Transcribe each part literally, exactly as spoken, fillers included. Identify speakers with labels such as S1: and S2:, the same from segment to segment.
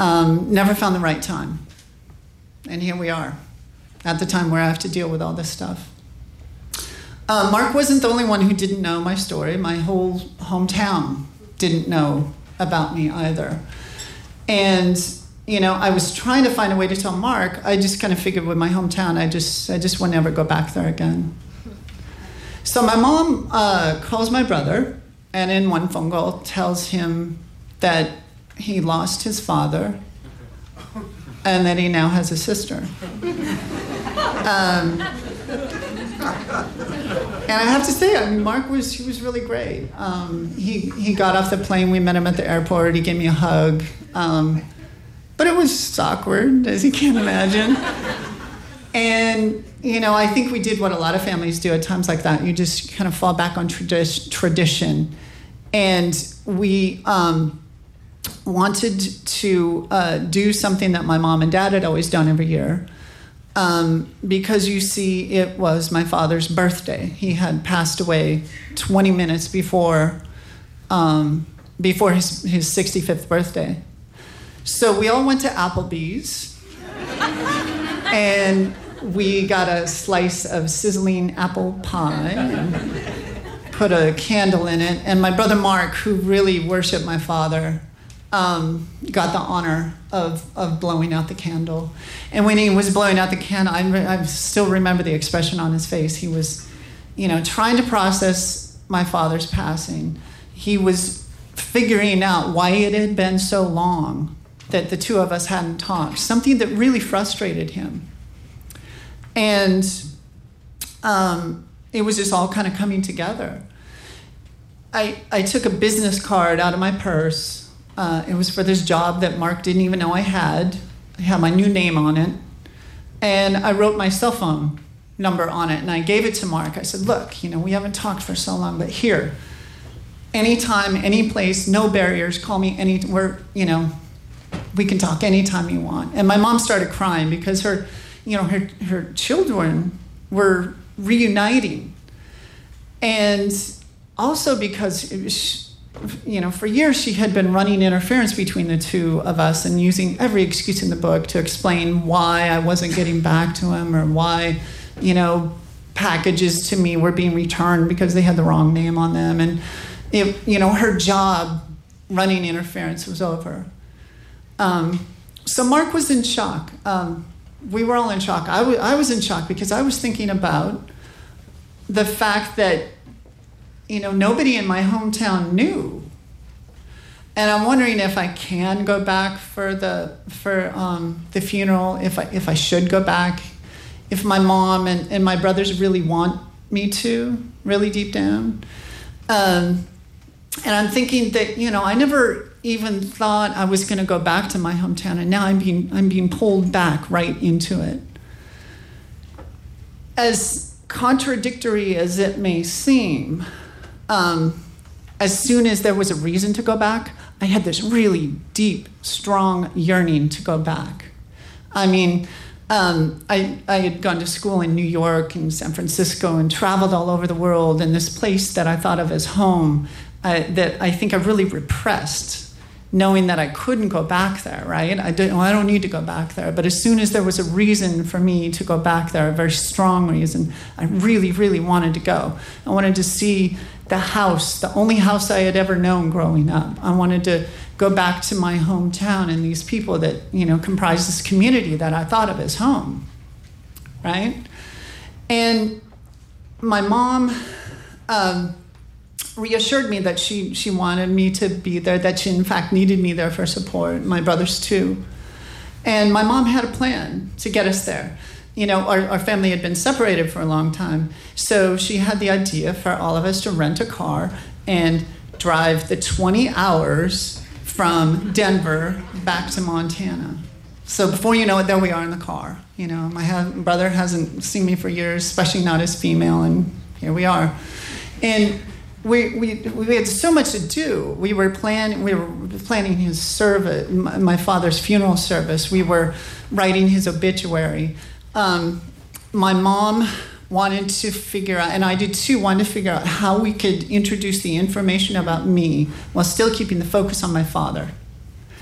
S1: Um, never found the right time. And here we are, at the time where I have to deal with all this stuff. Uh, Mark wasn't the only one who didn't know my story. My whole hometown didn't know about me either. And, you know, I was trying to find a way to tell Mark. I just kind of figured with my hometown, I just I just would never go back there again. So my mom uh, calls my brother, and in one phone call tells him that he lost his father and that he now has a sister. Um, and I have to say, I mean, Mark was, he was really great. Um, he, he got off the plane, we met him at the airport, he gave me a hug. Um, but it was awkward, as you can imagine. And, you know, I think we did what a lot of families do at times like that. You just kind of fall back on tradi- tradition. And we um, wanted to uh, do something that my mom and dad had always done every year. Um, because, you see, it was my father's birthday. He had passed away twenty minutes before um, before his, his sixty-fifth birthday. So we all went to Applebee's, and we got a slice of sizzling apple pie and put a candle in it. And my brother Mark, who really worshiped my father, um, got the honor of, of blowing out the candle. And when he was blowing out the candle, I, re- I still remember the expression on his face. He was, you know, trying to process my father's passing. He was figuring out why it had been so long that the two of us hadn't talked, something that really frustrated him. And um, it was just all kind of coming together. I, I took a business card out of my purse. Uh, it was for this job that Mark didn't even know I had. I had my new name on it. And I wrote my cell phone number on it, and I gave it to Mark. I said, look, you know, we haven't talked for so long, but here, anytime, any place, no barriers, call me anywhere, you know, we can talk anytime you want. And my mom started crying because her, you know, her, her children were reuniting. And also because, it was, you know, for years she had been running interference between the two of us and using every excuse in the book to explain why I wasn't getting back to him or why, you know, packages to me were being returned because they had the wrong name on them. And, it, you know, her job running interference was over. Um, so Mark was in shock. Um, we were all in shock. I, w- I was in shock because I was thinking about the fact that, you know, nobody in my hometown knew. And I'm wondering if I can go back for the for um, the funeral, if I if I should go back, if my mom and, and my brothers really want me to, really deep down. Um, and I'm thinking that, you know, I never even thought I was going to go back to my hometown, and now I'm being I'm being pulled back right into it. As contradictory as it may seem, um, as soon as there was a reason to go back, I had this really deep, strong yearning to go back. I mean, um, I, I had gone to school in New York and San Francisco and traveled all over the world, and this place that I thought of as home, uh, that I think I really repressed, knowing that I couldn't go back there, right? I don't, well, I don't need to go back there. But as soon as there was a reason for me to go back there, a very strong reason, I really, really wanted to go. I wanted to see the house, the only house I had ever known growing up. I wanted to go back to my hometown and these people that, you know, comprise this community that I thought of as home, right? And my mom, um, reassured me that she she wanted me to be there, that she in fact needed me there for support, my brothers too. And my mom had a plan to get us there. You know, our, our family had been separated for a long time, so she had the idea for all of us to rent a car and drive the twenty hours from Denver back to Montana. So before you know it, there we are in the car. You know, my ha- brother hasn't seen me for years, especially not as female, and here we are. And We, we we had so much to do. We were plan we were planning his service, my father's funeral service. We were writing his obituary. Um, my mom wanted to figure out, and I did too, wanted to figure out how we could introduce the information about me while still keeping the focus on my father.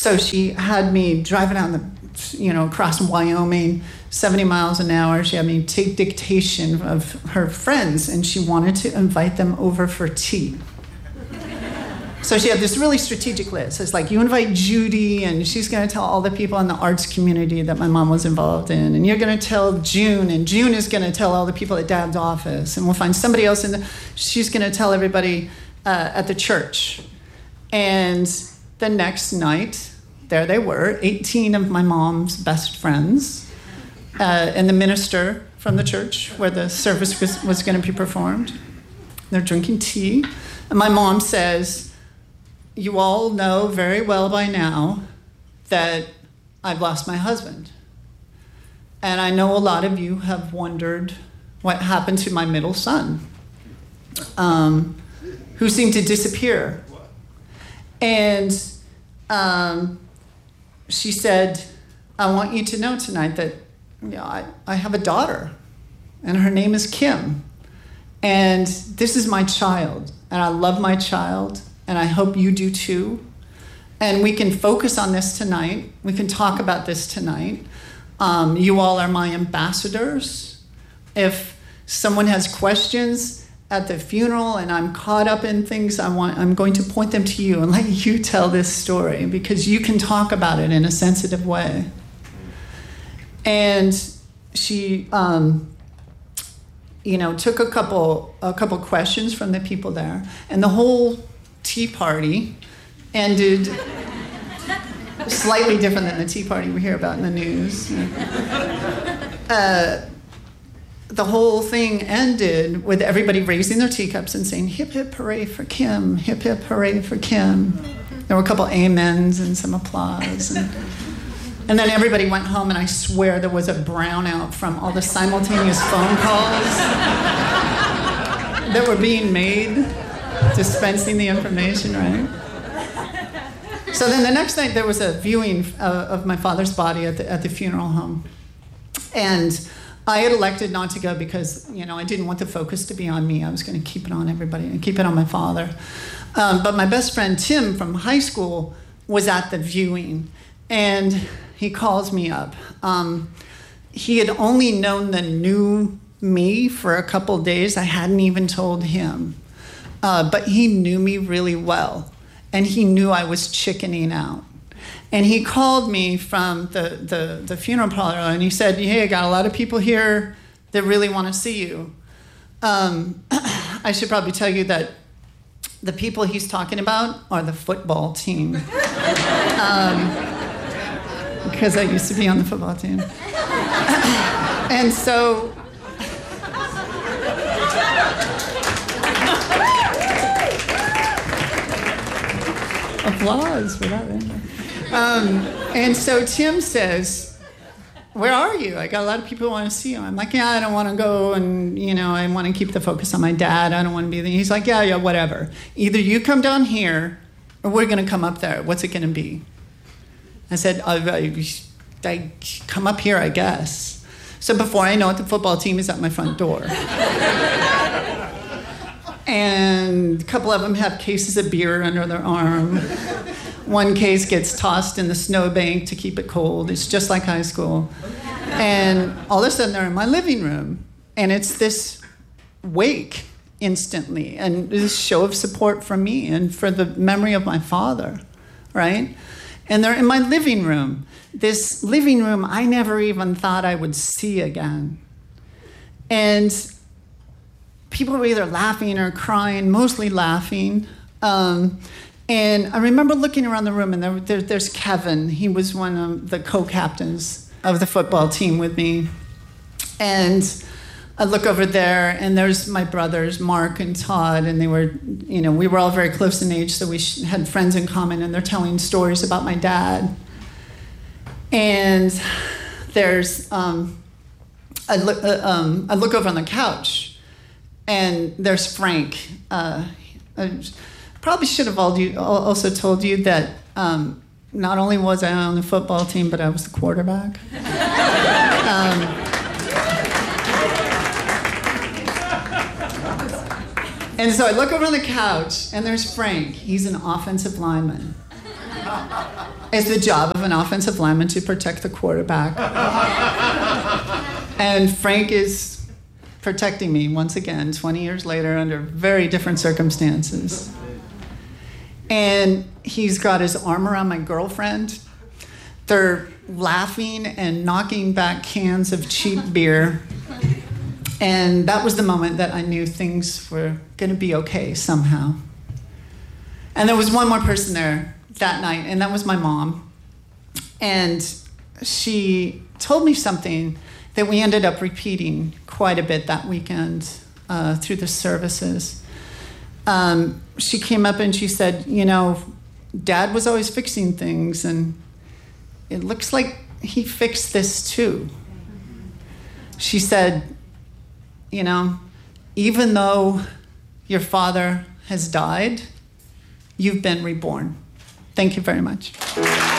S1: So she had me driving down the, you know, across Wyoming, seventy miles an hour. She had me take dictation of her friends, and she wanted to invite them over for tea. So she had this really strategic list. It's like, you invite Judy, and she's going to tell all the people in the arts community that my mom was involved in. And you're going to tell June, and June is going to tell all the people at Dad's office. And we'll find somebody else, and she's going to tell everybody uh, at the church. And the next night, there they were, eighteen of my mom's best friends, uh, and the minister from the church where the service was, was going to be performed. They're drinking tea. And my mom says, you all know very well by now that I've lost my husband. And I know a lot of you have wondered what happened to my middle son, um, who seemed to disappear. And um, she said, I want you to know tonight that you know, I, I have a daughter, and her name is Kim. And this is my child, and I love my child, and I hope you do too. And we can focus on this tonight. We can talk about this tonight. Um, you all are my ambassadors. If someone has questions at the funeral and I'm caught up in things, I want, I'm going to point them to you and let you tell this story, because you can talk about it in a sensitive way. And she, um, you know, took a couple, a couple questions from the people there, and the whole tea party ended slightly different than the tea party we hear about in the news. Uh, the whole thing ended with everybody raising their teacups and saying, hip, hip, hooray for Kim, hip, hip, hooray for Kim. There were a couple amens and some applause. And, and then everybody went home, and I swear there was a brownout from all the simultaneous phone calls that were being made, dispensing the information, right? So then the next night there was a viewing uh, of my father's body at the, at the funeral home. And I had elected not to go because, you know, I didn't want the focus to be on me. I was going to keep it on everybody and keep it on my father. Um, but my best friend Tim from high school was at the viewing, and he calls me up. Um, he had only known the new me for a couple days. I hadn't even told him. Uh, but he knew me really well, and he knew I was chickening out. And he called me from the, the, the funeral parlor, and he said, hey, I got a lot of people here that really want to see you. Um, I should probably tell you that the people he's talking about are the football team. Um, because I used to be on the football team. And so... Applause for that. Um, and so Tim says, where are you? I got a lot of people who want to see you. I'm like, yeah, I don't want to go, and, you know, I want to keep the focus on my dad. I don't want to be there. He's like, yeah, yeah, whatever. Either you come down here, or we're going to come up there. What's it going to be? I said, I, I, I come up here, I guess. So before I know it, the football team is at my front door. And a couple of them have cases of beer under their arm. One case gets tossed in the snowbank to keep it cold. It's just like high school. And all of a sudden they're in my living room. And it's this wake instantly, and this show of support from me and for the memory of my father, right? And they're in my living room. This living room I never even thought I would see again. And people were either laughing or crying, mostly laughing. Um, and I remember looking around the room, and there, there, there's Kevin. He was one of the co-captains of the football team with me. And I look over there, and there's my brothers, Mark and Todd, and they were, you know, we were all very close in age, so we had friends in common, and they're telling stories about my dad. And there's, um, I look, uh, um, I look over on the couch, and there's Frank. Uh, I probably should have also told you that um, not only was I on the football team, but I was the quarterback. um, and so I look over on the couch, and there's Frank. He's an offensive lineman. It's the job of an offensive lineman to protect the quarterback. And Frank is protecting me once again, twenty years later, under very different circumstances. And he's got his arm around my girlfriend. They're laughing and knocking back cans of cheap beer. And that was the moment that I knew things were going to be okay somehow. And there was one more person there that night, and that was my mom. And she told me something that we ended up repeating quite a bit that weekend uh, through the services. Um, she came up and she said, you know, Dad was always fixing things, and it looks like he fixed this too. She said, you know, even though your father has died, you've been reborn. Thank you very much.